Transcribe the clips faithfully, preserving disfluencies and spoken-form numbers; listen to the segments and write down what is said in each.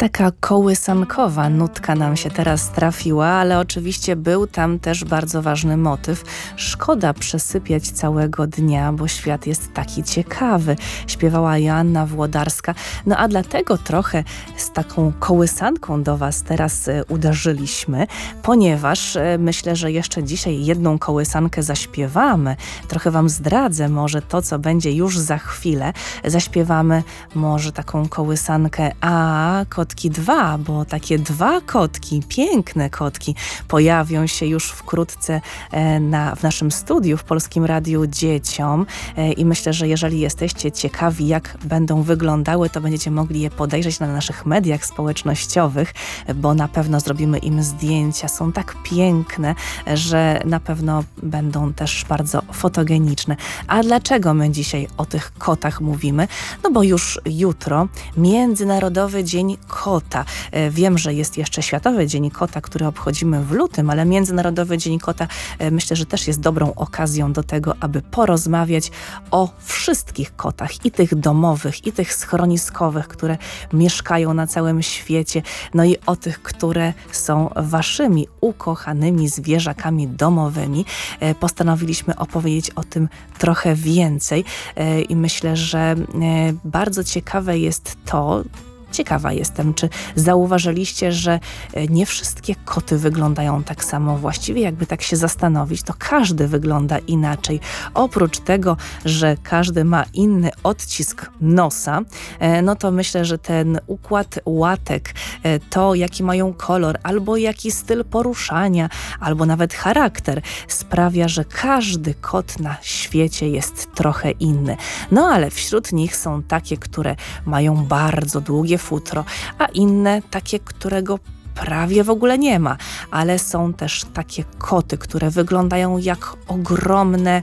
Taka kołysankowa nutka nam się teraz trafiła, ale oczywiście był tam też bardzo ważny motyw. Szkoda przesypiać całego dnia, bo świat jest taki ciekawy. Śpiewała Joanna Włodarska. No a dlatego trochę z taką kołysanką do Was teraz y, uderzyliśmy, ponieważ y, myślę, że jeszcze dzisiaj jedną kołysankę zaśpiewamy. Trochę Wam zdradzę może to, co będzie już za chwilę. Zaśpiewamy może taką kołysankę A, Kotki dwa, bo takie dwa kotki, piękne kotki pojawią się już wkrótce e, na, w naszym studiu w Polskim Radiu Dzieciom e, i myślę, że jeżeli jesteście ciekawi, jak będą wyglądały, to będziecie mogli je podejrzeć na naszych mediach społecznościowych, bo na pewno zrobimy im zdjęcia. Są tak piękne, że na pewno będą też bardzo fotogeniczne. A dlaczego my dzisiaj o tych kotach mówimy? No bo już jutro Międzynarodowy Dzień Kota. Wiem, że jest jeszcze Światowy Dzień Kota, który obchodzimy w lutym, ale Międzynarodowy Dzień Kota myślę, że też jest dobrą okazją do tego, aby porozmawiać o wszystkich kotach, i tych domowych, i tych schroniskowych, które mieszkają na całym świecie, no i o tych, które są waszymi ukochanymi zwierzakami domowymi. Postanowiliśmy opowiedzieć o tym trochę więcej i myślę, że bardzo ciekawe jest to, Ciekawa jestem, czy zauważyliście, że nie wszystkie koty wyglądają tak samo. Właściwie jakby tak się zastanowić, to każdy wygląda inaczej. Oprócz tego, że każdy ma inny odcisk nosa, no to myślę, że ten układ łatek, to jaki mają kolor, albo jaki styl poruszania, albo nawet charakter sprawia, że każdy kot na świecie jest trochę inny. No ale wśród nich są takie, które mają bardzo długie futro, a inne takie, którego prawie w ogóle nie ma. Ale są też takie koty, które wyglądają jak ogromne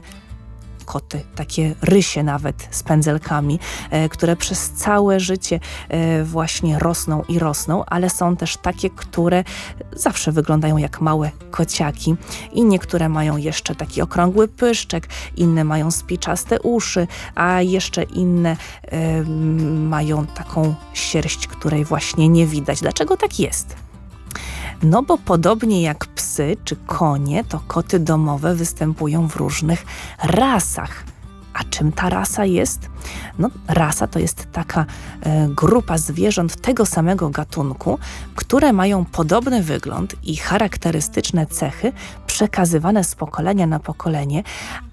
koty, takie rysie nawet z pędzelkami, e, które przez całe życie e, właśnie rosną i rosną, ale są też takie, które zawsze wyglądają jak małe kociaki i niektóre mają jeszcze taki okrągły pyszczek, inne mają spiczaste uszy, a jeszcze inne e, mają taką sierść, której właśnie nie widać. Dlaczego tak jest? No bo podobnie jak psy czy konie, to koty domowe występują w różnych rasach. A czym ta rasa jest? No, rasa to jest taka e, grupa zwierząt tego samego gatunku, które mają podobny wygląd i charakterystyczne cechy przekazywane z pokolenia na pokolenie,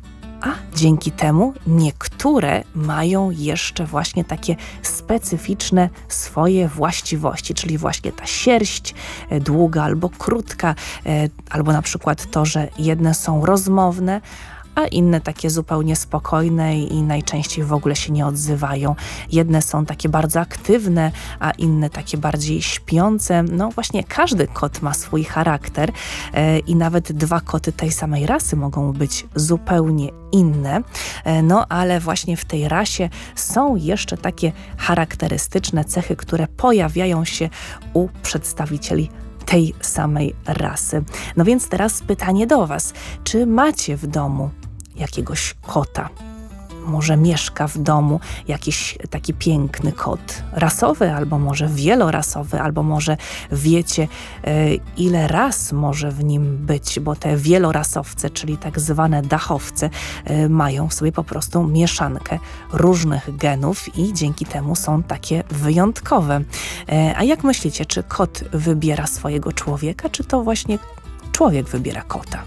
a dzięki temu niektóre mają jeszcze właśnie takie specyficzne swoje właściwości, czyli właśnie ta sierść e, długa albo krótka, e, albo na przykład to, że jedne są rozmowne, a inne takie zupełnie spokojne i najczęściej w ogóle się nie odzywają. Jedne są takie bardzo aktywne, a inne takie bardziej śpiące. No właśnie każdy kot ma swój charakter e, i nawet dwa koty tej samej rasy mogą być zupełnie inne. E, no ale właśnie w tej rasie są jeszcze takie charakterystyczne cechy, które pojawiają się u przedstawicieli tej samej rasy. No więc teraz pytanie do Was. Czy macie w domu jakiegoś kota? Może mieszka w domu jakiś taki piękny kot rasowy, albo może wielorasowy, albo może wiecie, ile ras może w nim być, bo te wielorasowce, czyli tak zwane dachowce, mają w sobie po prostu mieszankę różnych genów i dzięki temu są takie wyjątkowe. A jak myślicie, czy kot wybiera swojego człowieka, czy to właśnie człowiek wybiera kota?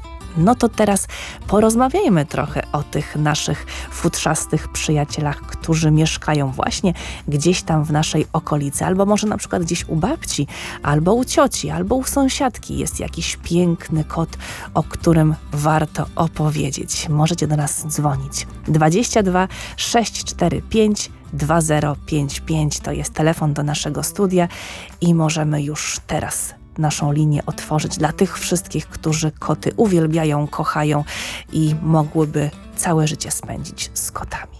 No to teraz porozmawiajmy trochę o tych naszych futrzastych przyjacielach, którzy mieszkają właśnie gdzieś tam w naszej okolicy, albo może na przykład gdzieś u babci, albo u cioci, albo u sąsiadki jest jakiś piękny kot, o którym warto opowiedzieć. Możecie do nas dzwonić. dwadzieścia dwa sześć cztery pięć dwa zero pięć pięć to jest telefon do naszego studia i możemy już teraz naszą linię otworzyć dla tych wszystkich, którzy koty uwielbiają, kochają i mogłyby całe życie spędzić z kotami.